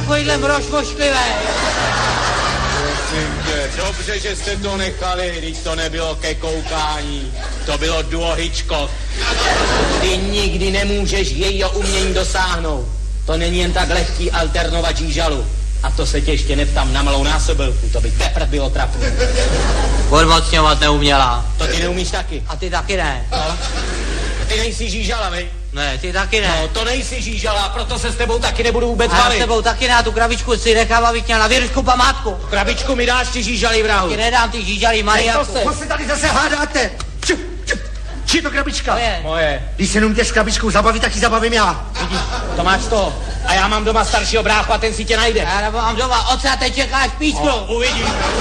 takovýhle mrož mošklivý. Prosím tě, dobře, že jste to nechali, když to nebylo ke koukání. To bylo duo Hitchcock. Ty nikdy nemůžeš jejího umění dosáhnout. To není jen tak lehký alternovat žížalu. A to se tě ještě neptám na malou násobilku, to by teprve bylo trapné. Odmocňovat neuměla. To ty neumíš taky. A ty taky ne. No. Ty nejsi žížala, vej? Ne, ty taky ne. No, to nejsi žížala, proto se s tebou taky nebudu vůbec bavit. A já s tebou taky ne, tu krabičku si nechám, abych měl na věrušku památku. Krabičku mi dáš, ty žížalý vrahu. Ti nedám, ty žížalý Mariaku. Co se tady zase hádáte? Či je to krabička? Moje. Když se neumíte s krabičkou zabavit, tak ji zabavím já. Vidíš, to máš to. A já mám doma staršího bráchu a ten si tě najde. Já mám doma otce a teď čekáš písku. Uvidíš.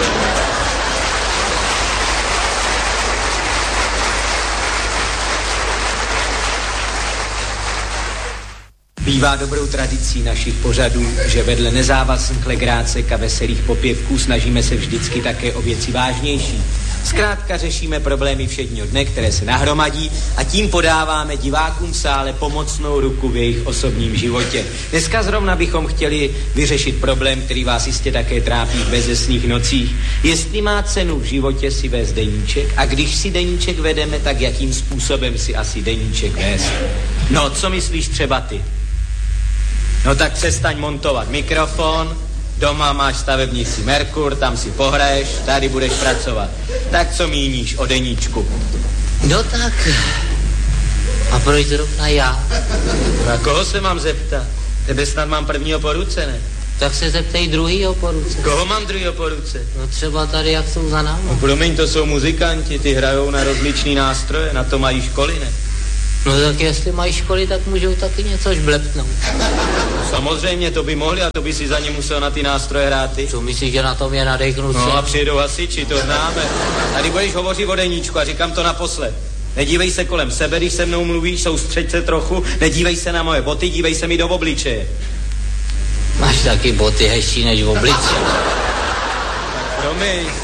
Bývá dobrou tradicí našich pořadů, že vedle nezávazných legrácek a veselých popěvků snažíme se vždycky také o věci vážnější. Zkrátka řešíme problémy všedního dne, které se nahromadí a tím podáváme divákům v sále pomocnou ruku v jejich osobním životě. Dneska zrovna bychom chtěli vyřešit problém, který vás jistě také trápí v bezesných nocích. Jestli má cenu v životě si vést deníček a když si deníček vedeme, tak jakým způsobem si asi deníček vést. No, co myslíš třeba ty? No tak přestaň montovat mikrofon, doma máš stavebnici Merkur, tam si pohraješ, tady budeš pracovat. Tak co míníš o deníčku? No tak, a proč zrovna já? Na koho se mám zeptat? Tebe snad mám prvního po ruce, ne? Tak se zeptej druhýho po ruce. Koho mám druhýho po ruce? No třeba tady, jak jsou za náma. No promiň, to jsou muzikanti, ty hrajou na rozličný nástroje, na to mají školy, ne? No tak jestli mají školy, tak můžou taky něco žblepnout. Samozřejmě, to by mohli a to by si za ně musel na ty nástroje hrát ty. Co myslíš, že na tom je nadechnout? No a přijedou hasiči, to známe. Tady budeš hovořit o deníčku a říkám to naposled. Nedívej se kolem sebe, když se mnou mluvíš, soustřeď se trochu, nedívej se na moje boty, dívej se mi do obličeje. Máš taky boty hezčí než v obličeji. Promiň,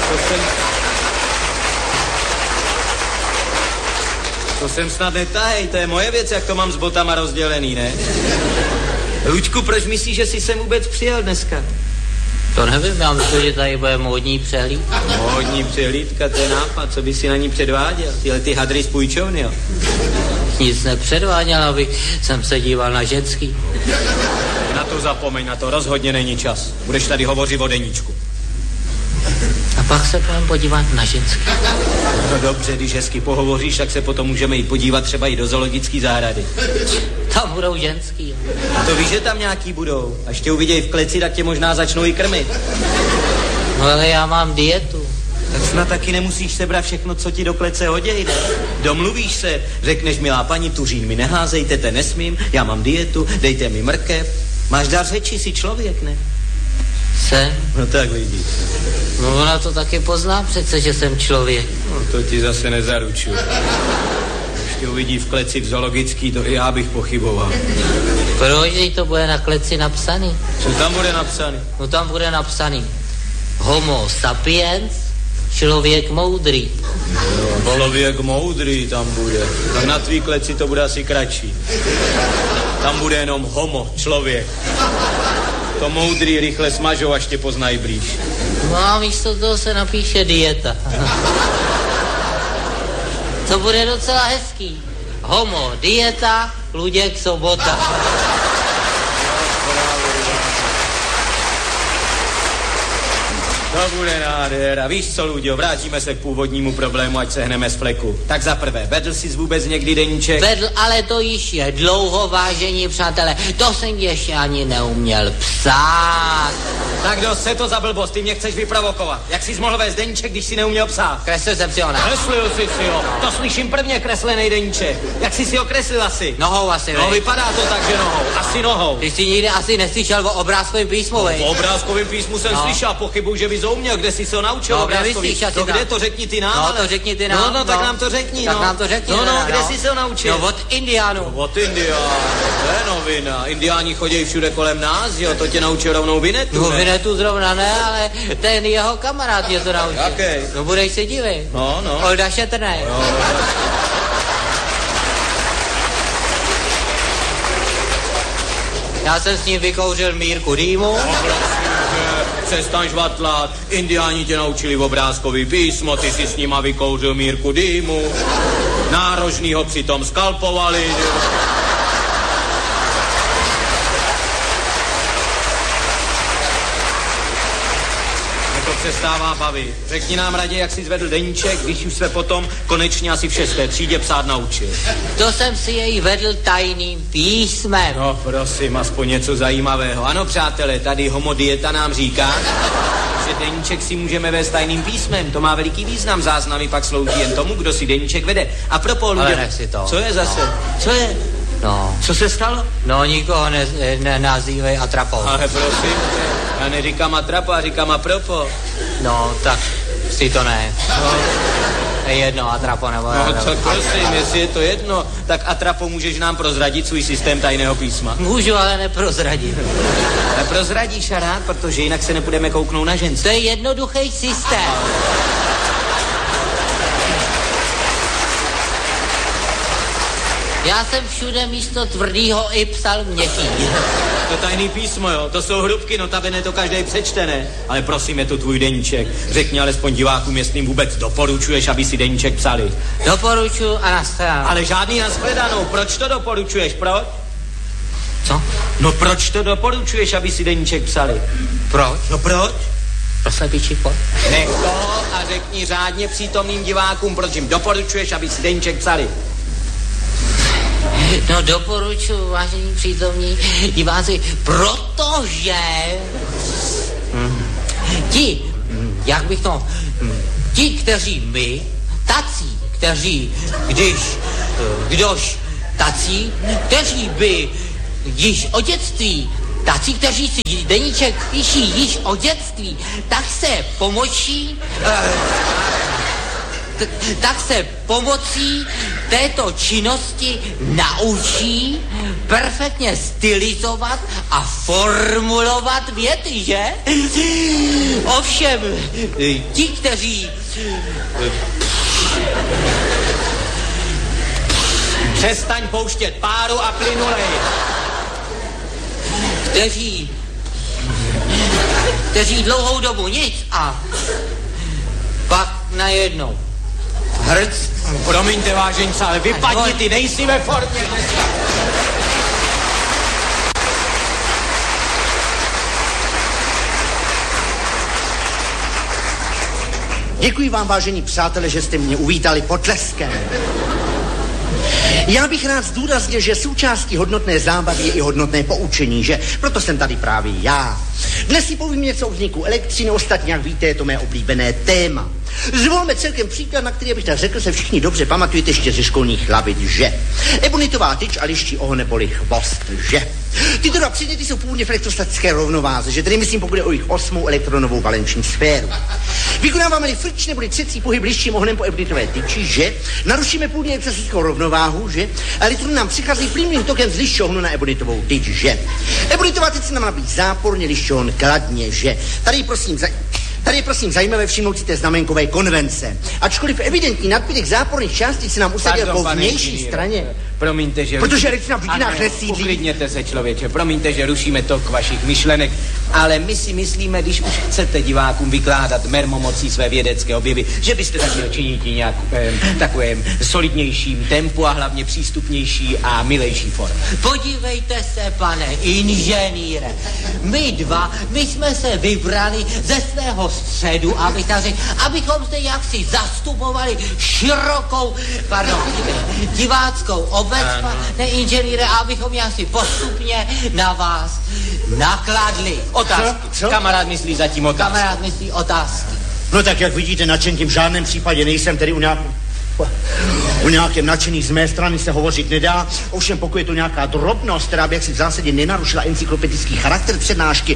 to jsem snad netahej, to je moje věc, jak to mám s botama rozdělený, ne? Luďku, proč myslíš, že jsi sem vůbec přijel dneska? To nevím, já myslím, že tady bude módní přehlídka. Módní přehlídka, to je nápad, co by si na ní předváděl? Tyhle ty hadry z půjčovny, jo? Nic nepředváděl, abych jsem se díval na ženský. Na to zapomeň, na to rozhodně není čas. Budeš tady hovořit o deníčku. A pak se budeme podívat na ženský. No dobře, když hezky pohovoříš, tak se potom můžeme jít podívat třeba i do zoologické zahrady. Tam budou ženský. A to víš, že tam nějaký budou. Až tě uvidějí v kleci, tak tě možná začnou i krmit. No ale já mám dietu. Tak snad taky nemusíš sebrat všechno, co ti do klece hodí, ne? Domluvíš se, řekneš, milá paní, tuřín mi neházejte, te nesmím, já mám dietu, dejte mi mrkev. Máš dar řeči, jsi člověk, ne? Jsem? No tak vidíš. No ona to taky pozná přece, že jsem člověk. No to ti zase nezaručuju. Když tě uvidí v kleci v zoologický, to i já bych pochyboval. Proč to bude na kleci napsaný? Co tam bude napsaný? No tam bude napsaný Homo sapiens, člověk moudrý. No, člověk moudrý tam bude. Tak na tvý kleci to bude asi kratší. Tam bude jenom homo, člověk. To moudrý rychle smažou, až tě poznají blíž. No a místo toho se napíše dieta. To bude docela hezký. Homo, dieta, Luděk, sobota. To bude nádhera. Víš co, Luďo, vrátíme se k původnímu problému, ať se hneme z fleku. Tak za prvé, vedl jsi vůbec někdy deníček? Vedl, ale to již je dlouho, vážení přátelé. To jsem ještě ani neuměl psát. Tak dost, se to za blbost, ty mě chceš vyprovokovat. Jak jsi mohl vést deníček, když jsi neuměl psát? Kreslil jsem si ho na. Kreslil jsi si ho. To slyším prvně kreslený deníček. Jak jsi si ho kreslil asi? Nohou asi, no, vypadá to tak, že nohou. Asi nohou. Ty jsi nikdy asi neslyšel o obrázkovém písmu, vej? O obrázkovém písmu jsem slyšel, pochybuju, že bys ho uměl. Kde jsi se ho naučil? No, obrázkový? No, kde to řekni ty nám? No, to řekni ty nám. No, tak nám to řekni, Tak nám to řekni. No, kde jsi se ho naučil? No, od Indiánů. No, od Indiánů. To je novina. Indiáni chodí všude kolem nás, jo? To tě naučil rovnou Vinetu, no, Vinetu zrovna ne, ale ten jeho kamarád mě to naučil. Jaký? No, budeš se divit. No. Olda Šetrnej. No. Já jsem s ním vykouřil mírku dýmu. Přestaň žvatlat, indiáni tě naučili obrázkový písmo, ty si s nima vykouřil mírku dýmu, nárožnýho přitom skalpovali. Přestává bavit. Řekni nám raději, jak jsi zvedl deníček, když už se potom konečně asi v 6. třídě psát naučil. To jsem si jej vedl tajným písmem. No prosím, aspoň něco zajímavého. Ano, přátelé, tady homodieta nám říká, že deníček si můžeme vést tajným písmem. To má veliký význam. Záznamy pak slouží jen tomu, kdo si deníček vede. A propos Ale nech si to. Co je zase? No. Co je? No. Co se stalo? No, nikoho nenazývej atrapou. Ale prosím, já neříkám atrapa, říkám apropo. No, tak si to ne. No. Je jedno, atrapo nebo... No, tak prosím, jestli je to jedno, tak atrapo můžeš nám prozradit svůj systém tajného písma. Můžu, ale neprozradím. Neprozradíš rád, protože jinak se nebudeme kouknout na ženství. To je jednoduchý systém. Já jsem všude místo tvrdýho i psal měkký. To tajný písmo, jo, to jsou hrubky, notabene to každý přečte, ne? Ale prosím, je to tvůj deníček. Řekni alespoň divákům, jestli jim vůbec doporučuješ, aby si deníček psali. Doporučuji a nashledanou. Ale žádný nashledanou, proč to doporučuješ, proč? Co? No proč to doporučuješ, aby si deníček psali? Proč? No proč? Pro slepičí pojď. Nech to a řekni řádně přítomným divákům, proč jim doporučuješ, aby si deníček psali. No doporučuji, vážení přítomní diváci, protože ti, kteří my, tací, kteří, kteří by již od dětství, tací, kteří si deníček píší již od dětství, tak se pomocí této činnosti naučí perfektně stylizovat a formulovat věty, že? Ovšem, ti, kteří... Přestaň pouštět páru a plynulej. Kteří dlouhou dobu nic a pak najednou hrc. Promiňte, váženci, ale vypadni, ty nejsi ve formě. Děkuji vám, vážení přátelé, že jste mě uvítali potleskem. Já bych rád zdůraznil, že součástí hodnotné zábavy je i hodnotné poučení, že? Proto jsem tady právě já. Dnes si povím něco o vzniku elektřiny, ostatně, jak víte, je to mé oblíbené téma. Zvolme celkem příklad, na který, abych tak řekl, se všichni dobře pamatujete ještě ze školních lavic, že? Ebonitová tyč a liští oho neboli chvost, že? Tyto dva předměty jsou původně v elektrostatické rovnováze, že tedy myslím, pokud je o jejich 8. elektronovou valenční sféru. Vykonáváme-li frč neboli třecí pohyb lištím ohnem po ebonitové tyči, že? Narušíme původně elektrostickou rovnováhu, že? Elektrony nám přichází plynulým tokem z lištího ohnu na ebonitovou tyč, že? Ebonitová tyč se nám nabíjí záporně, lištího ohn kladně, že? Tady je prosím zajímavé všimnout si té znamenkové konvence. Ačkoliv evidentní nadbytek záporných částic se nám usadil po vnější straně. Promiňte, že... Protože elektřina v dudinách nesídlí. Uklidněte se, člověče. Promiňte, že rušíme tok vašich myšlenek, ale my si myslíme, když už chcete divákům vykládat mermomocí své vědecké objevy, že byste tak měl činit nějak takovém solidnějším tempu a hlavně přístupnější a milejší form. Podívejte se, pane inženýre, my jsme se vybrali ze svého středu, abychom zde jaksi zastupovali širokou, diváckou obec, pane inženýre, abychom jaksi postupně na vás nakladli. Otázky. Co? Kamarád myslí zatím otázky. Kamarád myslí otázky. No tak jak vidíte, nadšen tím v žádném případě nejsem, tedy o nějakém nadšení z mé strany se hovořit nedá. Ovšem pokud je to nějaká drobnost, která by jaksi v zásadě nenarušila encyklopedický charakter přednášky,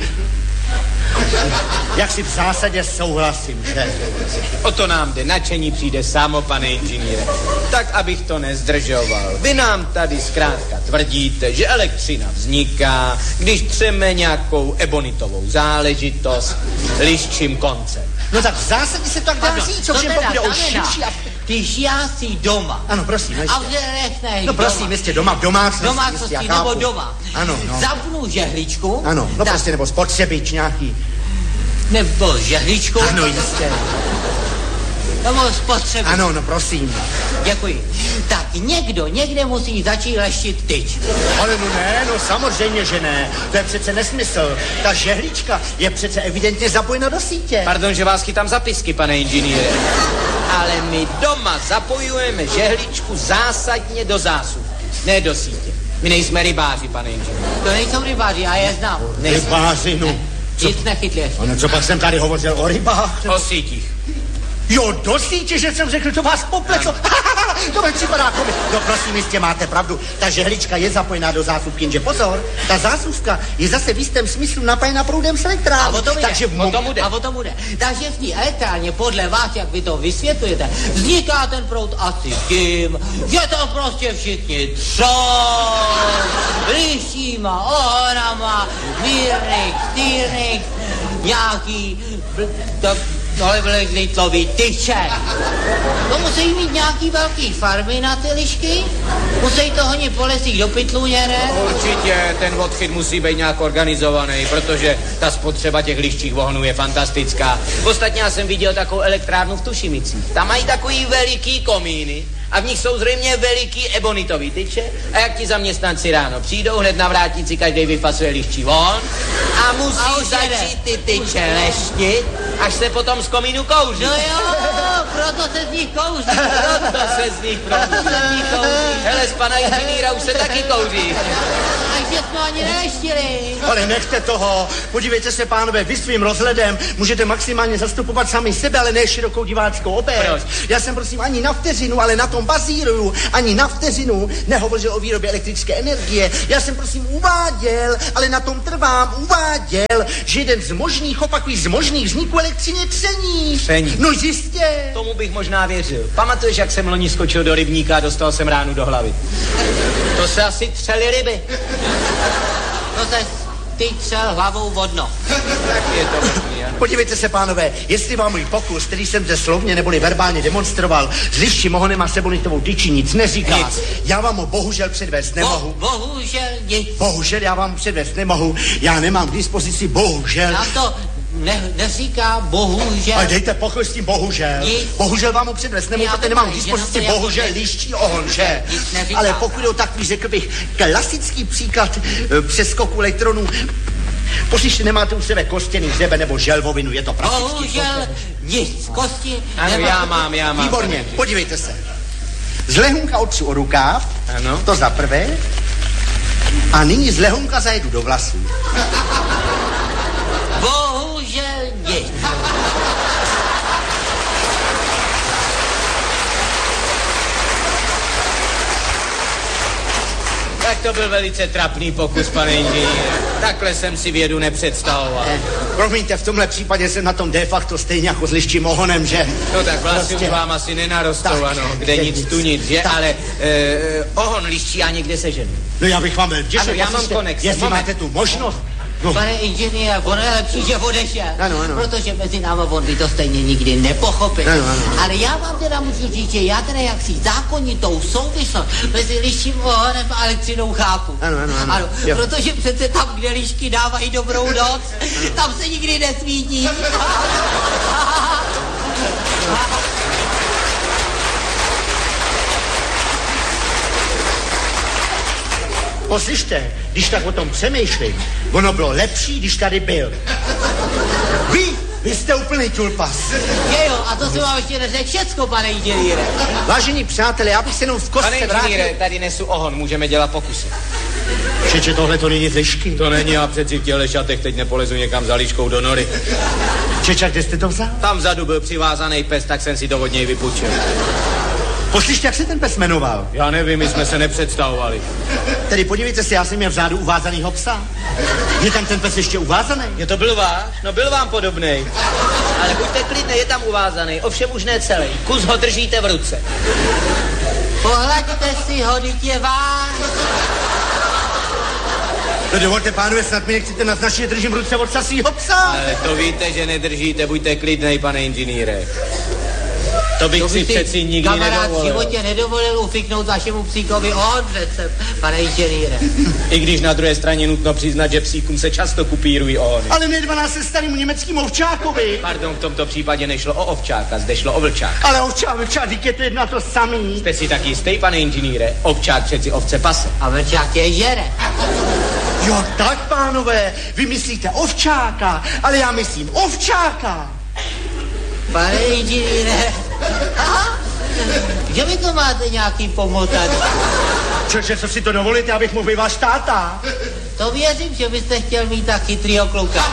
jak si v zásadě souhlasím, že? O to nám jde, nadšení přijde samo, pane inženýre. Tak, abych to nezdržoval. Vy nám tady zkrátka tvrdíte, že elektřina vzniká, když třeme nějakou ebonitovou záležitost liščím koncem. No tak v zásadě se tak dá říct, ovšem pokud je o širší... když já si doma. Ano, prosím, ještě. A řekneš no prosím, jistě doma, v domácnosti. Domácnosti nebo doma. Ano, no. Zapnu žehličku. Ano, no prostě, nebo spotřebič nějaký. Nebo žehličku. Ano, jistě. Nebo spotřebič. Ano, no prosím. Děkuji. Tak někde musí začít leštit tyč. Ale no ne, no samozřejmě, že ne. To je přece nesmysl. Ta žehlička je přece evidentně zapojena do sítě. Pardon, že vás chytám za pisky, pane inženýre. Ale my doma zapojujeme žehličku zásadně do zásuvky, ne do sítě. My nejsme rybáři, pane inženýre. To nejsou rybáři, já je znám. Rybáři, no. Nic nechytli. Ano, co pak jsem tady hovořil o rybách? O sítích. Jo, do sítě, že jsem řekl, to vás popleco. To mi připadá komik. No prosím, jistě máte pravdu. Ta žehlička je zapojená do zásuvky, jenže pozor, ta zásuvka je zase v jistém smyslu napájena proudem z elektrárny. A o tom takže bude. Takže v té elektrárně podle vás, jak vy to vysvětlujete, vzniká ten proud asi tím, že to prostě všichni lišíma, ohrama, mírných, stýrných, nějaký tohle byly litlový tyče. To musí mít nějaký velký farmy na ty lišky, musí to honit po lesích do pytlů, ne? Určitě, ten odchyt musí být nějak organizovaný, protože ta spotřeba těch liščích vohonů je fantastická. Ostatně já jsem viděl takovou elektrárnu v Tušimicích. Tam mají takový veliký komíny a v nich jsou zřejmě veliký ebonitový tyče a jak ti zaměstnanci ráno přijdou, hned na vrátnici každý vyfasuje liščí von a musí začít ty tyče leštit, až se potom z komínu kouří. No jo, proto se z nich kouří. Hele, z pana inženýra už se taky kouří. Takže jsme ani neštili. Ale nechte toho. Podívejte se, pánové, vy svým rozhledem můžete maximálně zastupovat sami sebe, ale ne širokou diváckou obec. Já jsem prosím ani na vteřinu, ale na tom bazíruju, ani na vteřinu nehovořil o výrobě elektrické energie. Já jsem prosím uváděl, ale na tom trvám, uváděl, že jeden z možných vzniků elektřiny je tření. Tření. No jistě. Tomu bych možná věřil. Pamatuješ, jak jsem loni skočil do rybníka a dostal jsem ránu do hlavy? To se asi třeli ryby. To se ty třel hlavou vodno. Tak je to možný, ano. Podívejte se, pánové, jestli vám můj pokus, který jsem zde slovně neboli verbálně demonstroval, s liščím ohonem a sebonitovou tyčí nic neříká. Nic. Já vám ho bohužel předvést nemohu. Bohužel nic. Bohužel já vám předvést nemohu. Já nemám k dispozici bohužel. Nám to neříká bohužel. Ale dejte pokoj s tím bohužel. Nic. Bohužel vám ho předvést nemohu, protože nemám k dispozici bohužel liščí ohon, že? Ale pokud o takový, řekl bych, klasický příklad přeskoku elektronů, poslyšte, nemáte u sebe kostěný hřeben nebo želvovinu, je to prakticky. Bohužel nic, kosti. Ano, já mám. Výborně, podívejte se. Z lehunka otřu o rukáv, ano. To za prvé, a nyní z lehunka zajedu do vlasů. Bohužel nic. Tak to byl velice trapný pokus, pane inženýre. Takhle jsem si vědu nepředstavoval. Promiňte, v tomhle případě jsem na tom de facto stejně jako s liščím ohonem, že? No tak vlastně už vám asi nenarostou, tak, ano, kde nic, tu nic, že? Tak. Ale ohon liščí já někde seženu. No já bych vám byl vděčen. Ano, já mám konex. Jestli máte tu možnost. No. Pane inženýre, ono je lepší, že odešel. Ano. Protože mezi náma on by to stejně nikdy nepochopil. Ano. Ale já vám teda můžu říct, že já teda jaksi zákonitou souvislost mezi liščím ohonem a elektřinou chápu. Ano. Protože přece tam, kde lišky dávají dobrou noc, tam se nikdy nesvítí. Poslyšte, když tak o tom přemýšlím, ono bylo lepší, když tady byl. Vy jste úplný tulpas. Je jo, a to se vám ještě neřekl všecko, pane inženýre. Vážení přátelé, já bych se jenom v kostce vrátil. Pane inženýre, tady nesu ohon, můžeme dělat pokusy. Čeče, tohle to není z lišky. To není, já přeci v těle šatech teď nepolezu někam za liškou do nory. Čeče, kde jste to vzal? Tam vzadu byl přivázaný pes, tak jsem si to od něj vypůjčil. Poslyšte, jak se ten pes jmenoval? Já nevím, my jsme se nepředstavovali. Tedy podívejte se, já jsem měl vzadu uvázanýho psa. Je tam ten pes ještě uvázaný? Je to byl váš? No byl vám podobnej. Ale buďte klidné, je tam uvázaný, ovšem už ne celý. Kus ho držíte v ruce. Pohlaďte si ho, dítě váš. No dovolte, pánové, snad mi nechcete naznačit, držím v ruce od sasího psa. Ale to víte, že nedržíte, buďte klidnej, pane inženýre. To bych si přeci nikdy kamarád nedovolil. v životě nedovolil ufiknout vašemu psíkovi ohon, pane inženýre. I když na druhé straně nutno přiznat, že psíkům se často kupírují ohony. Ale mě 12 se starým německým ovčákovi. Pardon, v tomto případě nešlo o ovčáka, zde šlo o vlčák. Ale ovčák, je to jedno to samý. Jste si tak jistý, pane inženýre? Ovčák přeci ovce pase. A vlčák je žere. Jo, tak, pánové, vy myslíte ovčáka, ale já myslím ovčáka. Pane inženýre, že vy to máte nějaký pomotaný? Čože, co si to dovolíte, abych mohl být váš táta? To věřím, že byste chtěl mít tak chytrýho kluka.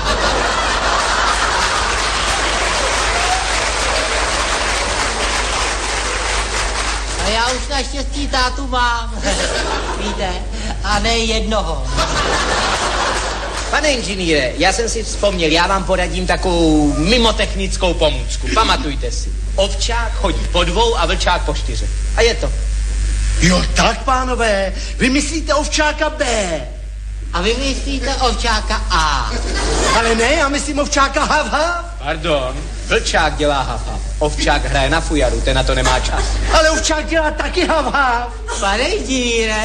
A já už naštěstí tátu mám, víte, a ne jednoho. Pane inženýre, já jsem si vzpomněl, já vám poradím takovou mimotechnickou pomůcku. Pamatujte si, ovčák chodí po 2 a vlčák po 4. A je to. Jo, tak, pánové, vy myslíte ovčáka B. A vy myslíte ovčáka A. Ale ne, já myslím ovčáka hav. Pardon, vlčák dělá hav. Ovčák hraje na fujaru, ten na to nemá čas. Ale ovčák dělá taky hav. Pane inženýre,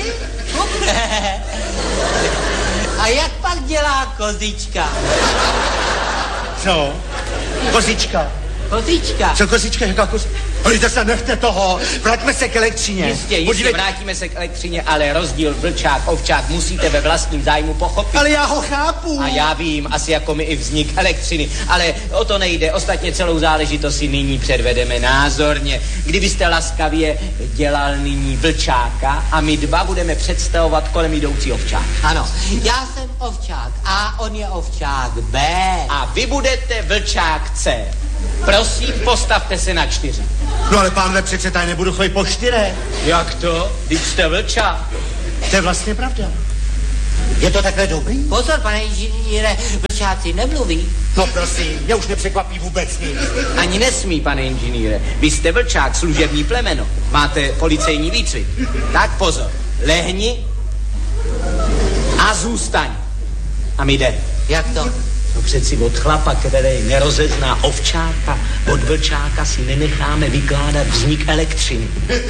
a jak pak dělá kozička? Co? Kozička. Kozička. Co kozička, jaká kozička? Pojďte se, nechte toho, vraťme se k elektřině. Jistě, vrátíme se k elektřině, ale rozdíl vlčák, ovčák musíte ve vlastním zájmu pochopit. Ale já ho chápu. A já vím, asi jako mi i vznik elektřiny, ale o to nejde. Ostatně celou záležitost si nyní předvedeme názorně. Kdybyste laskavě dělal nyní vlčáka a my dva budeme představovat kolem jdoucí ovčák. Ano, já jsem ovčák A, on je ovčák B. A vy budete vlčák C. Prosím, postavte se na 4. No ale pánové, přece tady nebudu chodit po 4. Jak to? Když jste vlčák. To je vlastně pravda. Je to takhle dobrý? Pozor, pane inženýre, vlčáci nemluví. No prosím, mě už nepřekvapí vůbec nic. Ani nesmí, pane inženýre. Vy jste vlčák, služební plemeno. Máte policejní výcvik. Tak pozor, lehni a zůstaň. A my jdeme. Jak to? No přeci od chlapa, který nerozezná ovčáka, od vlčáka si nenecháme vykládat vznik elektřiny.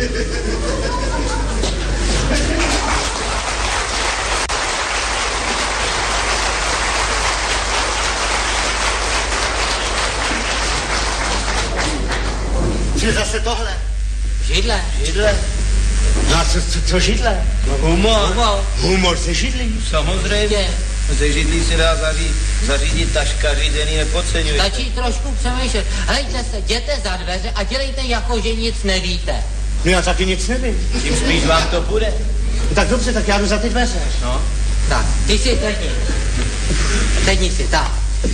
Co je zase tohle? Židle. Židle. No a co židle? No humor. Humor se židlí. Samozřejmě. Ze židlí se dá zařídit taškaři, den ji nepodceňujte. Stačí trošku přemýšlet. Hlejte se, jděte za dveře a dělejte jako, že nic nevíte. No já taky nic nevím. Tím spíš vám to bude. No, tak dobře, tak já jdu za ty dveře. No. Tak, ty si sedni. Sedni si, tak.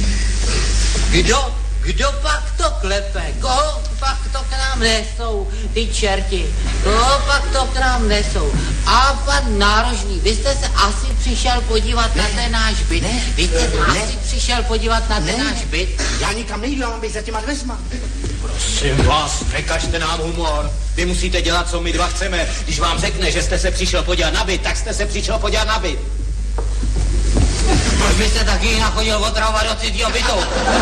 Kdo pak to klepe? Koho pak to k nám nesou, ty čerti? Koho pak to k nám nesou? A pan Nárožný, vy jste se asi přišel podívat na ten náš byt. Vy jste se asi přišel podívat na ten náš byt. Já nikam nejdu, já mám být za těma dveřma. Prosím vás, nekažte nám humor. Vy musíte dělat, co my dva chceme. Když vám řekne, že jste se přišel podívat na byt, tak jste se přišel podívat na byt. Proč byste taky nachodil otravovat do cizího bytu?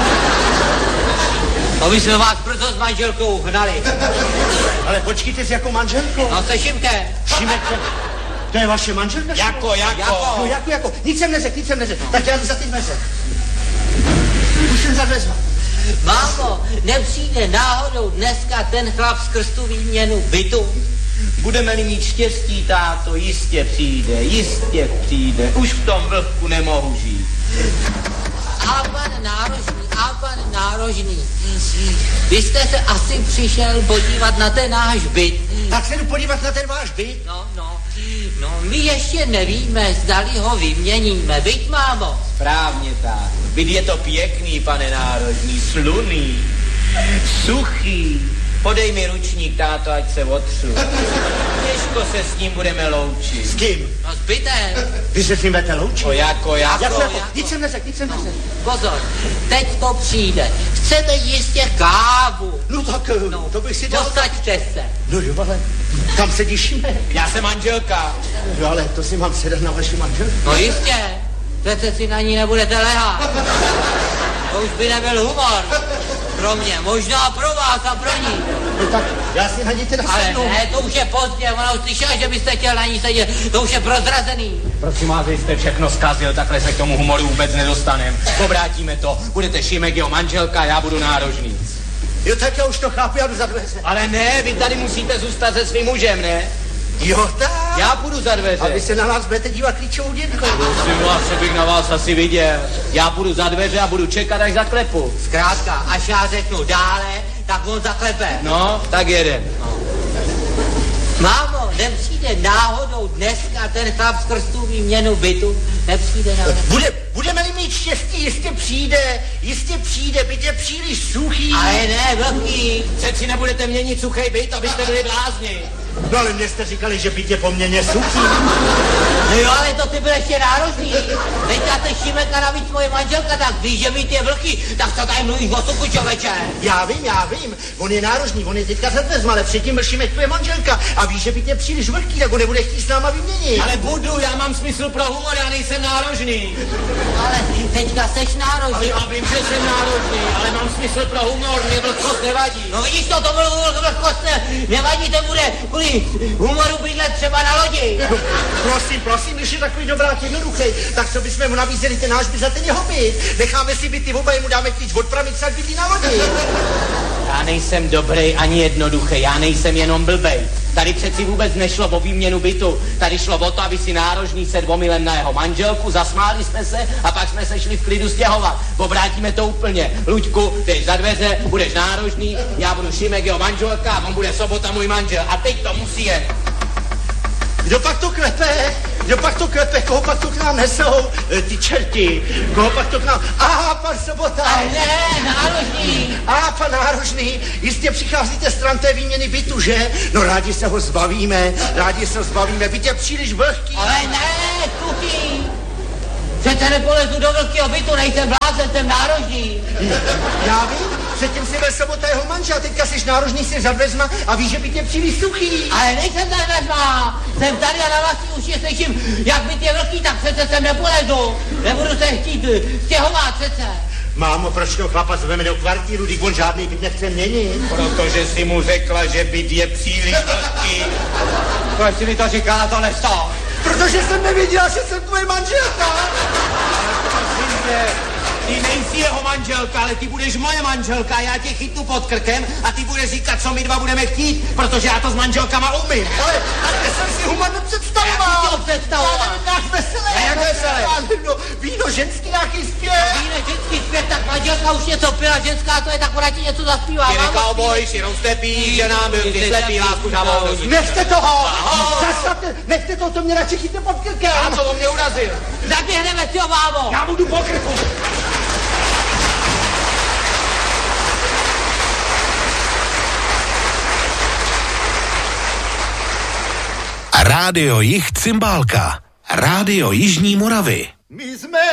To by jsme vás proto s manželkou hnali. Ale počkejte, s jakou manželkou? No se Šimkem. Šimečka, to je vaše manželka? Jako. No jako. Nic jsem neřekl. Tak já jdu za ty dveře. Už jsem za dveřma. Mámo, nepřijde náhodou dneska ten chlap skrz tu výměnu bytu? Budeme-li mít štěstí, táto, jistě přijde. Už v tom vlhku nemohu žít. A pan Nárožný, vy jste se asi přišel podívat na ten náš byt. Tak se jdu podívat na ten váš byt. No, my ještě nevíme, zdali ho vyměníme, byť, mámo. Správně tak. Byt je to pěkný, pane Nárožný, sluný, suchý. Podej mi ručník, táto, ať se otřu. Těžko se s ním budeme loučit. S kým? No s bytem. Vy se s ním budete loučit? Jako. Nic jsem neřekl. Pozor, teď to přijde. Chcete jistě kávu. No tak, to bych si dal. Posaďte se. No jo, ale tam sedí Šimek. Já jsem manželka. Jo, ale to si mám sedat na vaši manželku. No jistě. Přece si na ní nebudete lehat. To už by nebyl humor. Pro mě, možná pro vás a pro ní. No tak já si na ní teda Ale sednu. ne, to už je pozdě, ona už slyšela, že byste chtěl na ní sedět, to už je prozrazený. Prosím vás, vy jste všechno zkazil, takhle se k tomu humoru vůbec nedostaneme. Obrátíme to, budete Šimek jeho manželka, já budu nárožný. Jo, tak já už to chápu, já jdu za dveře. Ale ne, vy tady musíte zůstat se svým mužem, ne? Jo, tak. Já půjdu za dveře. A vy se na nás budete dívat klíčovou dědkou. Prosím vás, co bych na vás asi viděl. Já půjdu za dveře a budu čekat, až zaklepu. Zkrátka, až já řeknu dále, tak on zaklepe. No, tak jedem. Mámo, nepřijde náhodou dneska ten chlap z krstů výměnu bytu? Nepřijde náhodou. Budeme-li mít štěstí, jistě přijde, byt je příliš suchý. Ale ne, vlhký. Přeci nebudete měnit suchej byt, abyste byli blázni. No ale mě jste říkali, že byt je poměrně suchý. No jo, ale to ty byl ještě náročný. Teď já se Šimeka navíc moje manželka, tak víš, že byt je vlhký, tak co tady mluvíš o suchu, člověče? Já vím, on je náročný, on je teďka za dveřma, ale předtím byl Šimek tvoje manželka a víš, že byt je příliš vlhký, tak ho nebude chtít s náma vyměnit. Ale budu, já mám smysl pro humor, já nejsem nárožný. Ale teďka seš náročný. Ale já vím, že jsem nárožný, ale mám smysl pro humor, mě vlhkost nevadí. No vidíš to byl vlhkost, nevadí, to bude kvůli humoru bydlet třeba na lodi. No, prosím, když je takový dobrák jednoduchý, tak co bychom mu nabízeli ten náš byt za ten jeho byt. Necháme si byty oba, mu dáme klíč od pravice a bydlí na lodi. Já nejsem dobrý ani jednoduchý, já nejsem jenom blbej. Tady přeci vůbec nešlo o výměnu bytu. Tady šlo o to, aby si nárožný sedl omylem na jeho manželku, zasmáli jsme se a pak jsme se šli v klidu stěhovat. Obrátíme to úplně. Luďku, jdeš za dveře, budeš nárožný, já budu Šimek jeho manželka a on bude Sobota můj manžel. A teď to musí jet. Kdo pak to klepe, koho pak to k nám nesou, ty čerti, koho pak to k nám, pan Sobota. Ale ne, náročný. Pan Nárožný, jistě přicházíte stran té výměny bytu, že? No rádi se ho zbavíme, byt je příliš vlhký. Ale ne, suchý. Přece nepolezu do velkého bytu, nejsem blázen, jsem náročný. Já vím, předtím si byl Sobota jeho manžel, teďka jsi nárožný, jsi za dveřma a víš, že byt je příliš suchý. Ale nejsem za dveřma, jsem tady a na vlastní uši slyším, jak byt je velký, tak přece sem nepolezu. Nebudu se chtít stěhovat přece. Mámo, proč toho chlapa zveme do kvartíru, když on žádný byt nechce měnit? Protože si mu řekla, že byt je příliš vlhký. Proč si mi to říkala, to nestalo? Protože jsem nevěděla, že jsem tvoje manželka. Ty nejsi jeho manželka, ale ty budeš moje manželka, já tě chytnu pod krkem a ty budeš říkat, co my dva budeme chtít, protože já to s manželkama umím. Ale já jsem si humor nepředstavoval. Jak jsi to představoval? Já nevím, nějak veselé. A jak veselé? No, víno, ženský nějaký zpěv. Víne, ženský zpěv, tak manželka už něco pila, ženská to je, tak ona ti něco zaspívá. Ty cowboy, si roztepí, že nám byl ty slepý, lásku žávou. Nechte toho! Zastavte, nechte toho, to mě radši chytne pod krkem. A co on mě urazil? Zaběhneme si ho, mámo. Já budu po krku. Rádio Jih Cymbálka. Rádio Jižní Moravy. My jsme